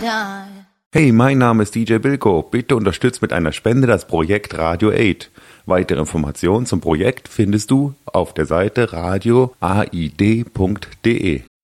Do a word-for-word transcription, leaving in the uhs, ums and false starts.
Hey, mein Name ist D J Bilko. Bitte unterstützt mit einer Spende das Projekt Radio aid. Weitere Informationen zum Projekt findest du auf der Seite radio aid punkt de.